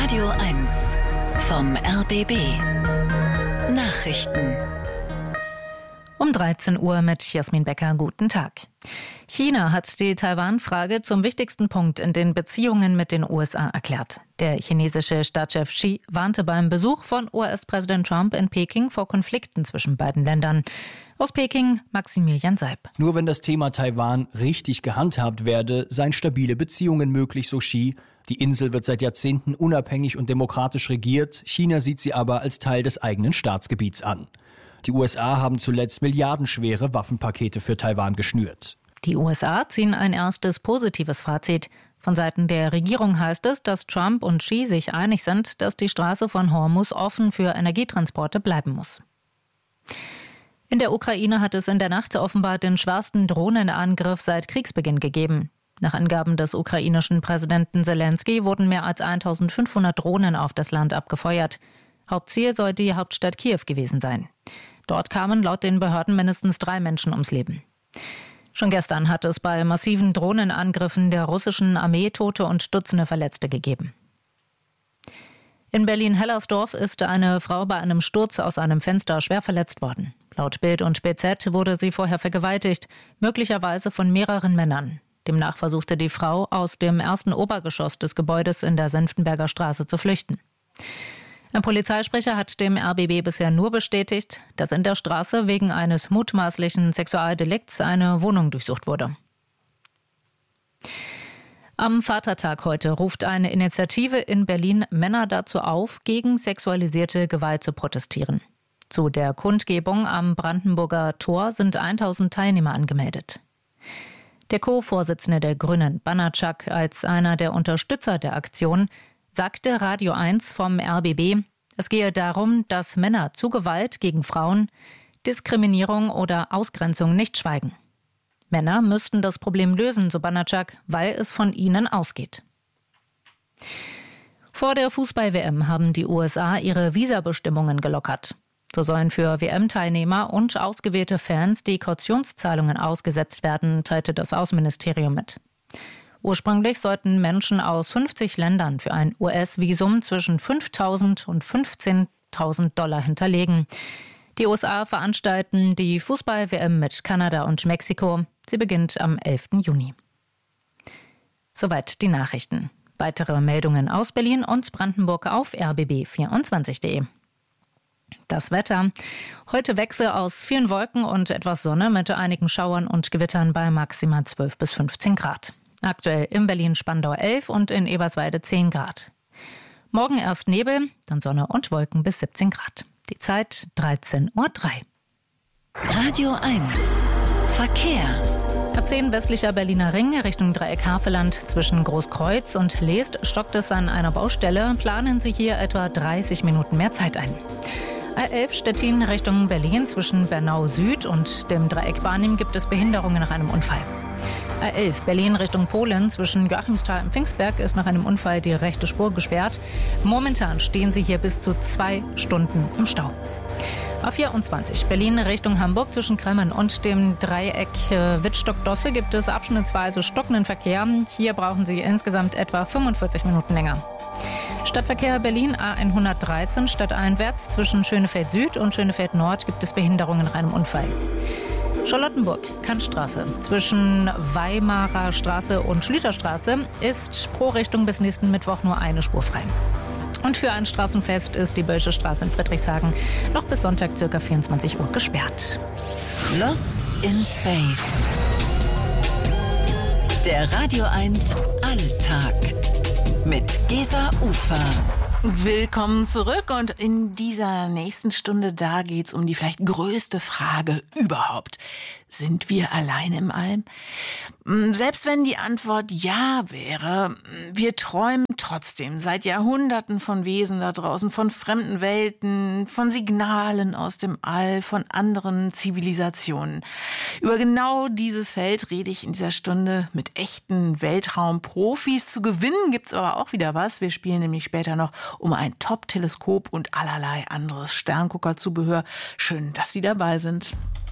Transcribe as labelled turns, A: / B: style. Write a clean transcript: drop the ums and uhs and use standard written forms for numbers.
A: Radio 1 vom RBB Nachrichten.
B: Um 13 Uhr mit Jasmin Becker. Guten Tag. China hat die Taiwan-Frage zum wichtigsten Punkt in den Beziehungen mit den USA erklärt. Der chinesische Staatschef Xi warnte beim Besuch von US-Präsident Trump in Peking vor Konflikten zwischen beiden Ländern. Aus Peking Maximilian Seib.
C: Nur wenn das Thema Taiwan richtig gehandhabt werde, seien stabile Beziehungen möglich, so Xi. Die Insel wird seit Jahrzehnten unabhängig und demokratisch regiert. China sieht sie aber als Teil des eigenen Staatsgebiets an. Die USA haben zuletzt milliardenschwere Waffenpakete für Taiwan geschnürt.
B: Die USA ziehen ein erstes positives Fazit. Von Seiten der Regierung heißt es, dass Trump und Xi sich einig sind, dass die Straße von Hormuz offen für Energietransporte bleiben muss. In der Ukraine hat es in der Nacht offenbar den schwersten Drohnenangriff seit Kriegsbeginn gegeben. Nach Angaben des ukrainischen Präsidenten Selenskyj wurden mehr als 1500 Drohnen auf das Land abgefeuert. Hauptziel soll die Hauptstadt Kiew gewesen sein. Dort kamen laut den Behörden mindestens 3 Menschen ums Leben. Schon gestern hat es bei massiven Drohnenangriffen der russischen Armee Tote und Dutzende Verletzte gegeben. In Berlin-Hellersdorf ist eine Frau bei einem Sturz aus einem Fenster schwer verletzt worden. Laut Bild und BZ wurde sie vorher vergewaltigt, möglicherweise von mehreren Männern. Demnach versuchte die Frau, aus dem ersten Obergeschoss des Gebäudes in der Senftenberger Straße zu flüchten. Ein Polizeisprecher hat dem RBB bisher nur bestätigt, dass in der Straße wegen eines mutmaßlichen Sexualdelikts eine Wohnung durchsucht wurde. Am Vatertag heute ruft eine Initiative in Berlin Männer dazu auf, gegen sexualisierte Gewalt zu protestieren. Zu der Kundgebung am Brandenburger Tor sind 1000 Teilnehmer angemeldet. Der Co-Vorsitzende der Grünen, Banatschak, als einer der Unterstützer der Aktion, sagte Radio 1 vom RBB, es gehe darum, dass Männer zu Gewalt gegen Frauen, Diskriminierung oder Ausgrenzung nicht schweigen. Männer müssten das Problem lösen, so Banatschak, weil es von ihnen ausgeht. Vor der Fußball-WM haben die USA ihre Visabestimmungen gelockert. So sollen für WM-Teilnehmer und ausgewählte Fans die Kautionszahlungen ausgesetzt werden, teilte das Außenministerium mit. Ursprünglich sollten Menschen aus 50 Ländern für ein US-Visum zwischen $5.000 und $15.000 hinterlegen. Die USA veranstalten die Fußball-WM mit Kanada und Mexiko. Sie beginnt am 11. Juni. Soweit die Nachrichten. Weitere Meldungen aus Berlin und Brandenburg auf rbb24.de. Das Wetter. Heute Wechsel aus vielen Wolken und etwas Sonne mit einigen Schauern und Gewittern bei maximal 12 bis 15 Grad. Aktuell in Berlin-Spandau 11 und in Eberswalde 10 Grad. Morgen erst Nebel, dann Sonne und Wolken bis 17 Grad. Die Zeit 13:03 Uhr.
A: Radio 1 Verkehr.
B: A10 westlicher Berliner Ring Richtung Dreieck Havelland zwischen Großkreuz und Leest stockt es an einer Baustelle. Planen Sie hier etwa 30 Minuten mehr Zeit ein. A11 Stettin Richtung Berlin zwischen Bernau Süd und dem Dreieck Barnim gibt es Behinderungen nach einem Unfall. A11 Berlin Richtung Polen zwischen Joachimsthal und Pfingstberg ist nach einem Unfall die rechte Spur gesperrt. Momentan stehen Sie hier bis zu 2 Stunden im Stau. A24 Berlin Richtung Hamburg zwischen Kremmen und dem Dreieck Wittstock-Dosse gibt es abschnittsweise stockenden Verkehr. Hier brauchen Sie insgesamt etwa 45 Minuten länger. Stadtverkehr Berlin A113 stadteinwärts zwischen Schönefeld Süd und Schönefeld Nord gibt es Behinderungen nach einem Unfall. Charlottenburg, Kantstraße zwischen Weimarer Straße und Schlüterstraße ist pro Richtung bis nächsten Mittwoch nur eine Spur frei. Und für ein Straßenfest ist die Böllsche Straße in Friedrichshagen noch bis Sonntag ca. 24 Uhr gesperrt.
A: Lost in Space. Der Radio 1 Alltag mit Gesa Ufer.
D: Willkommen zurück und in dieser nächsten Stunde, da geht's um die vielleicht größte Frage überhaupt. Sind wir allein im All? Selbst wenn die Antwort ja wäre, wir träumen trotzdem seit Jahrhunderten von Wesen da draußen, von fremden Welten, von Signalen aus dem All, von anderen Zivilisationen. Über genau dieses Feld rede ich in dieser Stunde mit echten Weltraumprofis. Zu gewinnen gibt's aber auch wieder was. Wir spielen nämlich später noch um ein Top-Teleskop und allerlei anderes Sternguckerzubehör. Schön, dass Sie dabei sind.